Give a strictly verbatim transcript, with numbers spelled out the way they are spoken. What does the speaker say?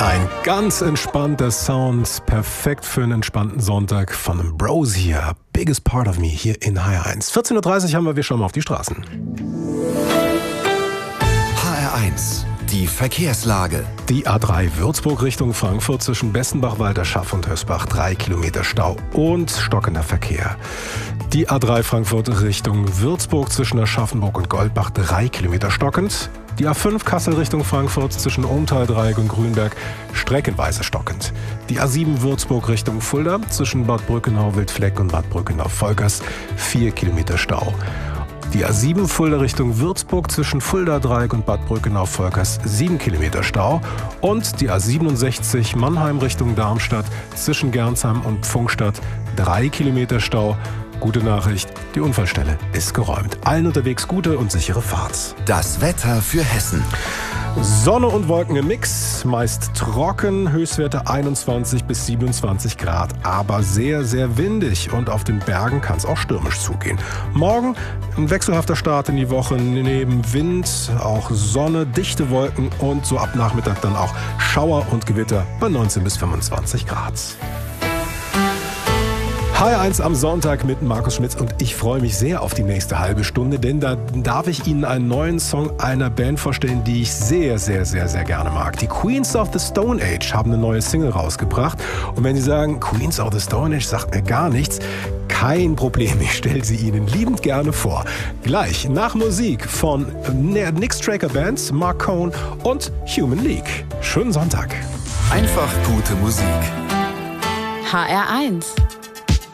Ein ganz entspannter Sound, perfekt für einen entspannten Sonntag von Ambrosia, Biggest Part of Me hier in H R eins. vierzehn Uhr dreißig haben wir, wir schauen mal auf die Straßen. H R eins, die Verkehrslage. Die A drei Würzburg Richtung Frankfurt zwischen Bessenbach, Walterschaff und Hösbach, drei Kilometer Stau und stockender Verkehr. Die A drei Frankfurt Richtung Würzburg zwischen Aschaffenburg und Goldbach, drei Kilometer stockend. Die A fünf Kassel Richtung Frankfurt zwischen Ohmtal-Dreieck und Grünberg streckenweise stockend. Die A sieben Würzburg Richtung Fulda zwischen Bad Brückenau-Wildfleck und Bad Brückenau-Volkers, vier Kilometer Stau. Die A sieben Fulda Richtung Würzburg zwischen Fulda-Dreieck und Bad Brückenau-Volkers, sieben Kilometer Stau. Und die A siebenundsechzig Mannheim Richtung Darmstadt zwischen Gernsheim und Pfungstadt, drei Kilometer Stau. Gute Nachricht, die Unfallstelle ist geräumt. Allen unterwegs gute und sichere Fahrt. Das Wetter für Hessen. Sonne und Wolken im Mix, meist trocken, Höchstwerte einundzwanzig bis siebenundzwanzig Grad, aber sehr, sehr windig und auf den Bergen kann es auch stürmisch zugehen. Morgen ein wechselhafter Start in die Woche, neben Wind, auch Sonne, dichte Wolken und so ab Nachmittag dann auch Schauer und Gewitter bei neunzehn bis fünfundzwanzig Grad. H R eins am Sonntag mit Markus Schmitz und ich freue mich sehr auf die nächste halbe Stunde, denn da darf ich Ihnen einen neuen Song einer Band vorstellen, die ich sehr, sehr, sehr, sehr gerne mag. Die Queens of the Stone Age haben eine neue Single rausgebracht und wenn Sie sagen, Queens of the Stone Age sagt mir gar nichts, kein Problem, ich stelle sie Ihnen liebend gerne vor. Gleich nach Musik von Nick Straker Band, Mark Cohn und Human League. Schönen Sonntag. Einfach gute Musik. H R eins.